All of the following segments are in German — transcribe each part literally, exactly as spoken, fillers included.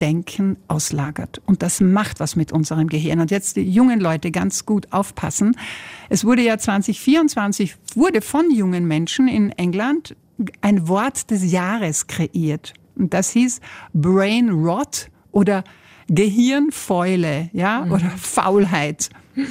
Denken auslagert. Und das macht was mit unserem Gehirn. Und jetzt die jungen Leute ganz gut aufpassen. Es wurde ja zwanzig vierundzwanzig, wurde von jungen Menschen in England ein Wort des Jahres kreiert. Und das hieß Brain Rot oder Gehirnfäule, ja, mhm. oder Faulheit.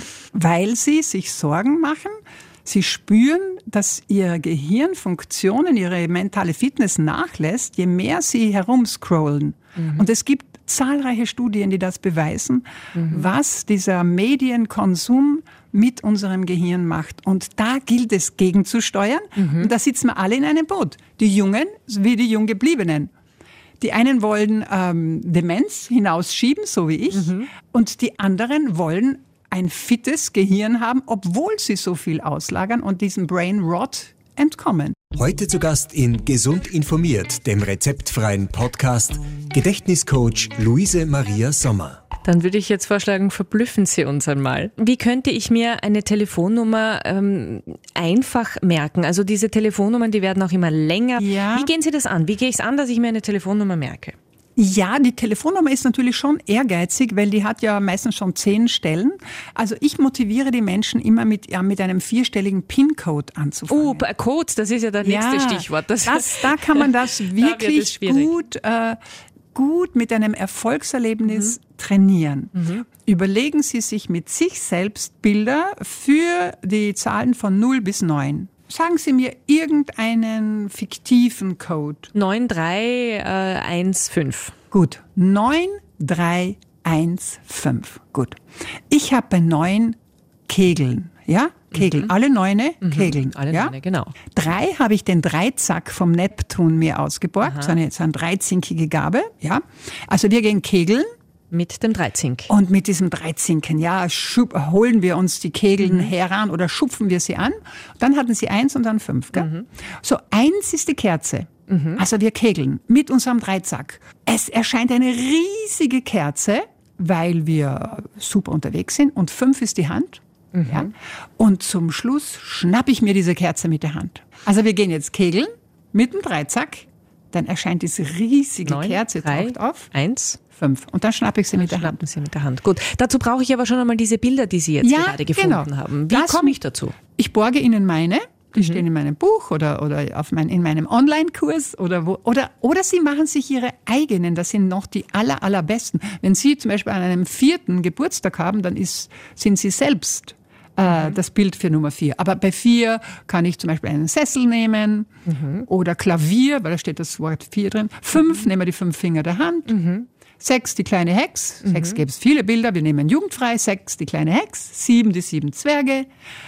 Weil sie sich Sorgen machen. Sie spüren, dass ihr Gehirnfunktionen, ihre mentale Fitness nachlässt, je mehr sie herumscrollen. Mhm. Und es gibt zahlreiche Studien, die das beweisen, mhm. was dieser Medienkonsum mit unserem Gehirn macht. Und da gilt es, gegenzusteuern. Mhm. Und da sitzen wir alle in einem Boot. Die Jungen wie die Junggebliebenen. Die einen wollen ähm, Demenz hinausschieben, so wie ich. Mhm. Und die anderen wollen ein fittes Gehirn haben, obwohl sie so viel auslagern und diesem Brain Rot entkommen. Heute zu Gast in Gesund informiert, dem rezeptfreien Podcast, Gedächtniscoach Luise Maria Sommer. Dann würde ich jetzt vorschlagen, verblüffen Sie uns einmal. Wie könnte ich mir eine Telefonnummer ähm, einfach merken? Also diese Telefonnummern, die werden auch immer länger. Ja. Wie gehen Sie das an? Wie gehe ich es an, dass ich mir eine Telefonnummer merke? Ja, die Telefonnummer ist natürlich schon ehrgeizig, weil die hat ja meistens schon zehn Stellen. Also ich motiviere die Menschen immer mit, ja, mit einem vierstelligen PIN-Code anzufangen. Oh, Code, das ist ja das nächste ja, Stichwort. Das, das, da kann man das wirklich da gut, äh, gut mit einem Erfolgserlebnis mhm. trainieren. Mhm. Überlegen Sie sich mit sich selbst Bilder für die Zahlen von null bis neun. Sagen Sie mir irgendeinen fiktiven Code. neun drei eins fünf. Gut, neun drei eins fünf. Gut. Ich habe bei neun Kegeln, ja? Kegeln, mhm. alle neune mhm. Kegeln. Alle ja? neune, genau. Drei habe ich den Dreizack vom Neptun mir ausgeborgt, so eine, so eine dreizinkige Gabe, ja? Also wir gehen kegeln. Mit dem Dreizink. Und mit diesem Dreizinken, ja, schub, holen wir uns die Kegeln mhm. heran oder schupfen wir sie an. Dann hatten sie eins und dann fünf, gell? Mhm. So, eins ist die Kerze. Mhm. Also wir kegeln mit unserem Dreizack. Es erscheint eine riesige Kerze, weil wir super unterwegs sind. Und fünf ist die Hand. Mhm. Ja? Und zum Schluss schnappe ich mir diese Kerze mit der Hand. Also wir gehen jetzt kegeln mit dem Dreizack. Dann erscheint diese riesige Neun, Kerze, drei, taucht auf. Eins. Fünf. Und dann schnappe ich sie dann mit der Hand. Sie mit der Hand. Gut. Dazu brauche ich aber schon einmal diese Bilder, die Sie jetzt ja, gerade gefunden genau. haben. Wie komme ich dazu? Ich borge Ihnen meine. Die mhm. stehen in meinem Buch oder, oder auf mein, in meinem Online-Kurs oder wo, oder, oder Sie machen sich Ihre eigenen. Das sind noch die aller, allerbesten. Wenn Sie zum Beispiel an einem vierten Geburtstag haben, dann ist, sind Sie selbst äh, mhm. das Bild für Nummer vier. Aber bei vier kann ich zum Beispiel einen Sessel nehmen mhm. oder Klavier, weil da steht das Wort vier drin. Fünf, mhm. nehmen wir die fünf Finger der Hand. Mhm. Sechs, die kleine Hex. Mhm. Sechs gäbe es viele Bilder. Wir nehmen jugendfrei. Sechs, die kleine Hex. Sieben, die sieben Zwerge.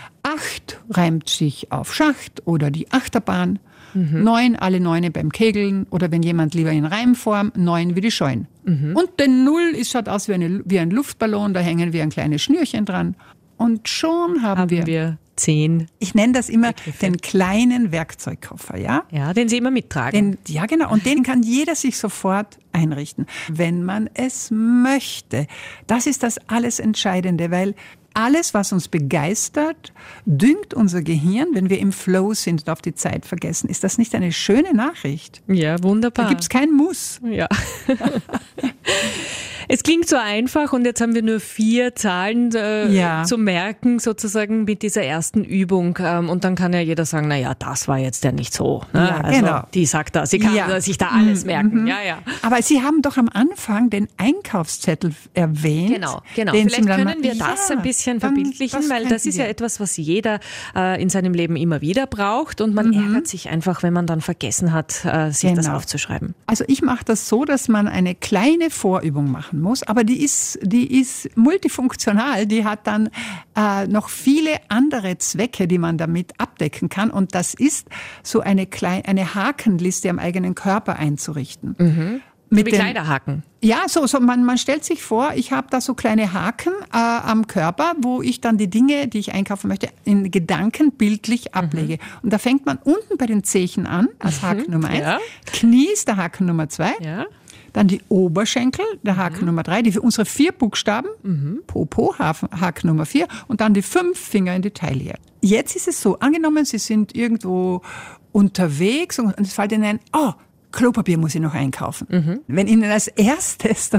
Acht reimt sich auf Schacht oder die Achterbahn. Mhm. Neun, alle Neune beim Kegeln. Oder wenn jemand lieber in Reimform, neun wie die Scheuen. Mhm. Und der Null ist, schaut aus wie, eine, wie ein Luftballon. Da hängen wir ein kleines Schnürchen dran. Und schon haben, haben wir, wir zehn. Ich nenne das immer Begriffe. Den kleinen Werkzeugkoffer, ja? Ja, den Sie immer mittragen. Den, ja, genau. Und den kann jeder sich sofort einrichten, wenn man es möchte. Das ist das alles Entscheidende, weil alles, was uns begeistert, düngt unser Gehirn, wenn wir im Flow sind und auf die Zeit vergessen. Ist das nicht eine schöne Nachricht? Ja, wunderbar. Da gibt es kein Muss. Ja. Es klingt so einfach und jetzt haben wir nur vier Zahlen äh, ja. zu merken, sozusagen mit dieser ersten Übung. Ähm, und dann kann ja jeder sagen, na ja, das war jetzt ja nicht so. Ne? Ja, also, genau. Die sagt das, sie kann ja. sich da alles merken. Mhm. Ja, ja. Aber Sie haben doch am Anfang den Einkaufszettel erwähnt. Genau, genau. Den Vielleicht können mal, wir das ja, ein bisschen dann, verbildlichen, das weil das ist ja wir. etwas, was jeder äh, in seinem Leben immer wieder braucht und man mhm. ärgert sich einfach, wenn man dann vergessen hat, äh, sich genau. das aufzuschreiben. Also ich mache das so, dass man eine kleine Vorübung machen muss, aber die ist die ist multifunktional, die hat dann äh, noch viele andere Zwecke, die man damit abdecken kann. Und das ist so eine, kleine, eine Hakenliste am eigenen Körper einzurichten. Mhm. Mit Wie Kleiderhaken? Ja, so, so man, man stellt sich vor, ich habe da so kleine Haken äh, am Körper, wo ich dann die Dinge, die ich einkaufen möchte, in Gedanken bildlich ablege. Mhm. Und da fängt man unten bei den Zehen an, als Haken mhm. Nummer eins. Ja. Knie ist der Haken Nummer zwei. Ja. Dann die Oberschenkel, der Haken mhm. Nummer drei, die für unsere vier Buchstaben, mhm. Popo, Haken Nummer vier und dann die fünf Finger in die Taille. Jetzt ist es so, angenommen, Sie sind irgendwo unterwegs und es fällt Ihnen ein, oh, Klopapier muss ich noch einkaufen. Mhm. Wenn Ihnen als erstes das